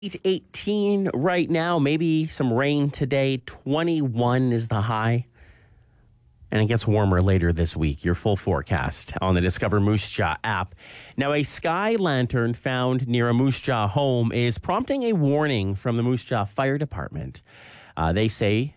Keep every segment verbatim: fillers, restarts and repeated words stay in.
It's eighteen right now, maybe some rain today. twenty-one is the high. And it gets warmer later this week. Your full forecast on the Discover Moose Jaw app. Now, a sky lantern found near a Moose Jaw home is prompting a warning from the Moose Jaw Fire Department. Uh, they say,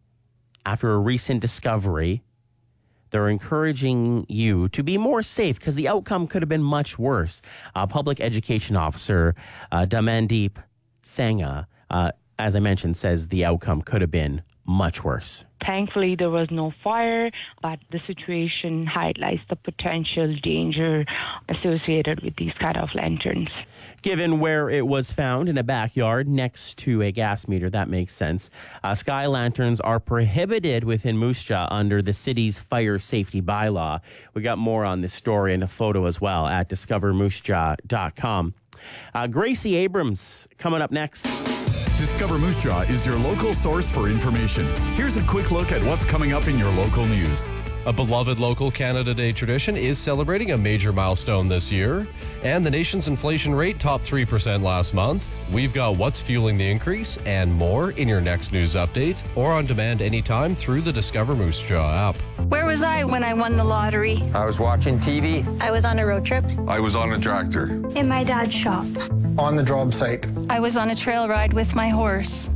after a recent discovery, they're encouraging you to be more safe because the outcome could have been much worse. Uh, Public Education Officer uh, Damandeep Sangha, uh, as I mentioned, says the outcome could have been much worse. Thankfully, there was no fire, but the situation highlights the potential danger associated with these kind of lanterns. Given where it was found in a backyard next to a gas meter, that makes sense. Uh, sky lanterns are prohibited within Moose Jaw under the city's fire safety bylaw. We got more on this story and a photo as well at discover moose jaw dot com. Uh, Gracie Abrams coming up next. Discover Moose Jaw is your local source for information. Here's a quick look at what's coming up in your local news. A beloved local Canada Day tradition is celebrating a major milestone this year, and the nation's inflation rate topped three percent last month. We've got what's fueling the increase and more in your next news update or on demand anytime through the Discover Moose Jaw app. Where was I when I won the lottery? I was watching T V. I was on a road trip. I was on a tractor. In my dad's shop. On the job site. I was on a trail ride with my horse.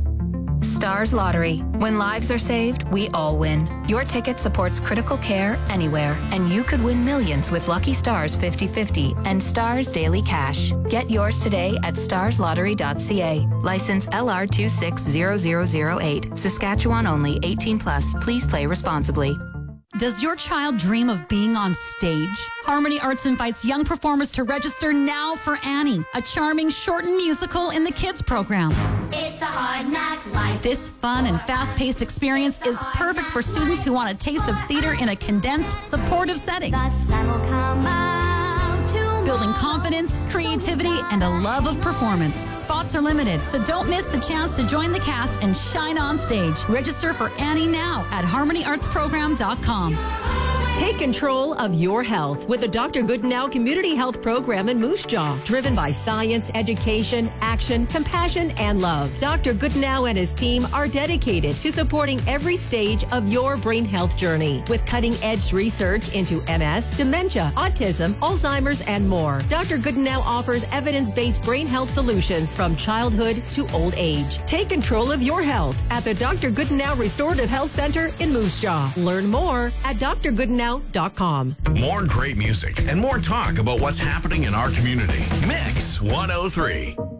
Stars Lottery. When lives are saved, we all win. Your ticket supports critical care anywhere, and you could win millions with Lucky Stars fifty fifty and Stars Daily Cash. Get yours today at stars lottery dot c a. License L R two six zero zero zero eight. Saskatchewan only. eighteen plus. Please play responsibly. Does your child dream of being on stage? Harmony Arts invites young performers to register now for Annie, a charming shortened musical in the kids program. It's the Hard Knock Life. This fun and fast-paced experience is perfect for students who want a taste of theater in a condensed, supportive setting. The sun will come out tomorrow. Building confidence, creativity, and a love of performance. Spots are limited, so don't miss the chance to join the cast and shine on stage. Register for Annie now at harmony arts program dot com. Take control of your health with the Doctor Goodenow Community Health Program in Moose Jaw, driven by science, education, action, compassion, and love. Doctor Goodenow and his team are dedicated to supporting every stage of your brain health journey with cutting-edge research into M S, dementia, autism, Alzheimer's, and more. Doctor Goodenow offers evidence-based brain health solutions from childhood to old age. Take control of your health at the Doctor Goodenow Restorative Health Center in Moose Jaw. Learn more at dr goodenow dot com. More great music and more talk about what's happening in our community. Mix one oh three.